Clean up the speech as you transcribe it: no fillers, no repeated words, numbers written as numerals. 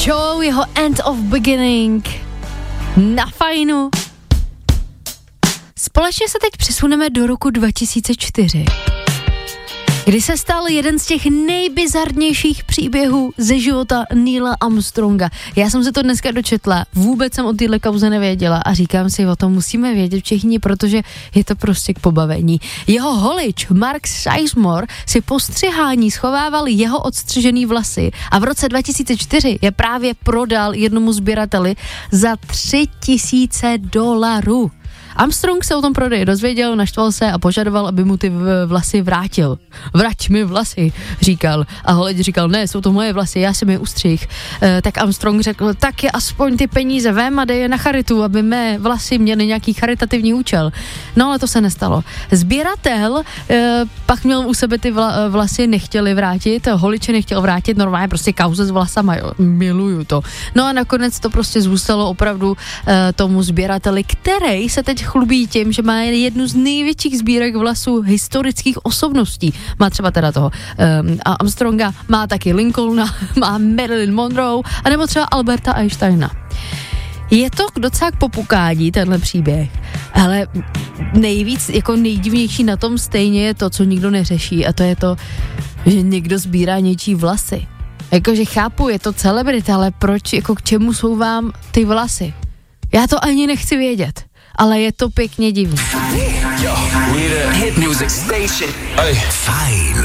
Show, jeho End of Beginning na Fajnu. Společně se teď přesuneme do roku 2004, kdy se stal jeden z těch nejbizarnějších příběhů ze života Neila Armstronga. Já jsem se to dneska dočetla, vůbec jsem o téhle kauze nevěděla a říkám si, o tom musíme vědět všichni, protože je to prostě k pobavení. Jeho holič Mark Sizemore si po střihání schovával jeho odstřižený vlasy a v roce 2004 je právě prodal jednomu sběrateli za $3,000. Armstrong se o tom prodeji dozvěděl, naštval se a požadoval, aby mu ty vlasy vrátil. Vrať mi vlasy, říkal. A holič říkal, ne, jsou to moje vlasy, já jsem je ustřih. Tak Armstrong řekl, tak je aspoň ty peníze vem a dej je na charitu, aby mé vlasy měly nějaký charitativní účel. No ale to se nestalo. Sběratel pak měl u sebe ty vlasy, nechtěli vrátit, holiče nechtěl vrátit, normálně prostě kauze s vlasama, jo, miluju to. No a nakonec to prostě zůstalo opravdu tomu sběrateli, který se teď chlubí tím, že má jednu z největších sbírek vlasů historických osobností. Má třeba teda toho Armstronga, má taky Lincolna, má Marilyn Monroe, anebo třeba Alberta Einsteina. Je to docela k popukání, tenhle příběh, ale nejvíc, jako nejdivnější na tom stejně je to, co nikdo neřeší, a to je to, že někdo sbírá něčí vlasy. Jakože chápu, je to celebrita, ale proč, jako k čemu jsou vám ty vlasy? Já to ani nechci vědět, ale je to pěkně divný. Hit music station. Fajn.